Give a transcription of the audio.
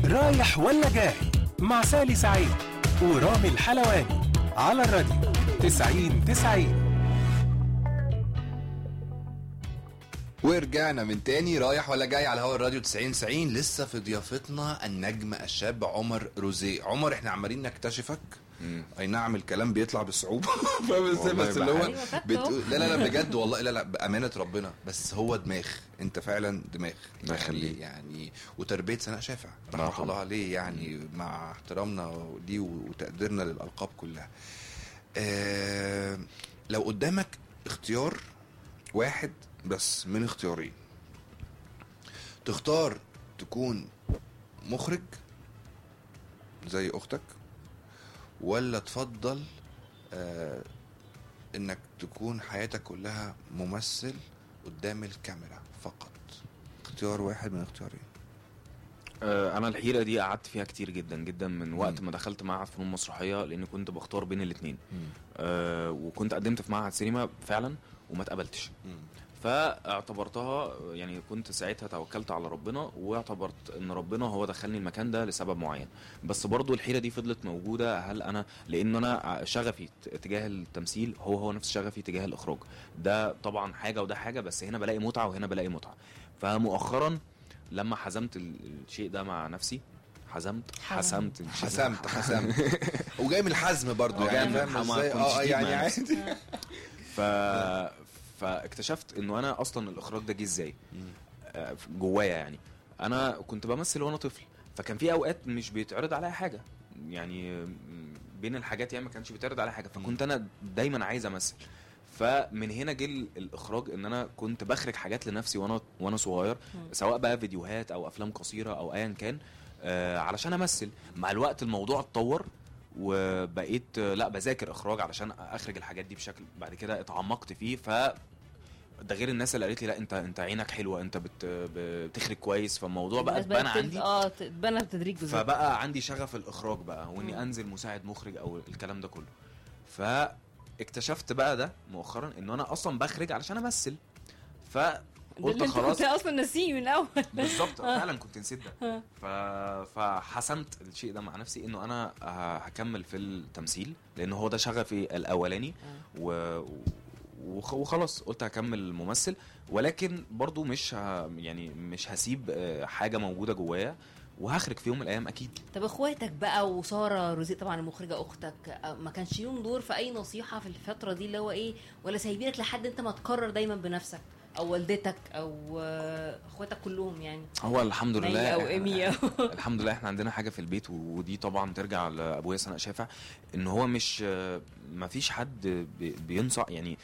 رايح ولا جاي مع سالي سعيد ورامي الحلواني على الراديو 90-90. ورجعنا من تاني رايح ولا جاي على هوا الراديو 90-90. لسه في ضيافتنا النجم الشاب عمر روزيه. عمر احنا عمالين نكتشفك. اي نعم الكلام بيطلع بصعوبه بس اللي هو لا بجد والله لا بامانه ربنا، بس هو دماغ، انت فعلا دماغ يعني وتربيه سناء شافع رحمه الله عليه يعني، مع احترامنا ليه وتقديرنا للالقاب كلها. لو قدامك اختيار واحد بس من اختيارين، تختار تكون مخرج زي اختك، ولا تفضل انك تكون حياتك كلها ممثل قدام الكاميرا فقط؟ اختيار واحد من اختيارين. انا الحيرة دي قعدت فيها كتير جدا جدا من وقت ما دخلت معهد فنون مسرحية، لان كنت بختار بين الاتنين. وكنت قدمت في معهد سينما فعلا وما اتقبلتش، فاعتبرتها يعني كنت ساعتها توكلت على ربنا واعتبرت ان ربنا هو دخلني المكان ده لسبب معين. بس برضو الحيرة دي فضلت موجودة، هل انا لان انا شغفي تجاه التمثيل هو نفس شغفي تجاه الاخراج، ده طبعا حاجة وده حاجة، بس هنا بلاقي متعة وهنا بلاقي متعة. فمؤخرا لما حزمت الشيء ده مع نفسي، حسمت وجاي من الحزم برضو يعني فاهم ازاي يعني عادي. فاكتشفت انه انا اصلا الاخراج ده جه ازاي جوايا. يعني انا كنت بمثل وانا طفل، فكان في اوقات مش بيتعرض عليا حاجه، يعني بين الحاجات يعني ما كانش بيتعرض عليا حاجه، فكنت انا دايما عايز امثل. فمن هنا جه الاخراج، ان انا كنت بخرج حاجات لنفسي وانا صغير، سواء بقى فيديوهات او افلام قصيره او ايا كان، علشان امثل. مع الوقت الموضوع اتطور وبقيت لا بذاكر اخراج علشان اخرج الحاجات دي بشكل، بعد كده اتعمقت فيه. ده غير الناس اللي قالت لي لا انت عينك حلوه، انت بتخرج كويس، فالموضوع بقى اتبنى عندي اتبنى بالتدريج بالظبط. فبقى عندي شغف الاخراج بقى، واني انزل مساعد مخرج او الكلام ده كله. فاكتشفت بقى ده مؤخرا انه انا اصلا بخرج علشان امثل، فقلت خلاص. كنت اصلا نسيه من الاول بالظبط فعلا كنت نسيت ده. فحسمت الشيء ده مع نفسي انه انا هكمل في التمثيل، لانه هو ده شغفي الاولاني. وخلاص قلت هكمل ممثل، ولكن برضو مش هسيب حاجة موجودة جوايا، وهخرج في يوم من الايام اكيد. طب اخواتك بقى وساره روزيه طبعا المخرجه اختك، ما كانش لهم دور في اي نصيحه في الفتره دي اللي هو ايه، ولا سايبينك لحد انت ما تقرر دايما بنفسك، او والدتك او اخواتك كلهم يعني؟ هو الحمد لله او امي الحمد لله احنا عندنا حاجه في البيت، ودي طبعا ترجع لابويا سناء شافع، ان هو مش ما فيش حد بينصح. يعني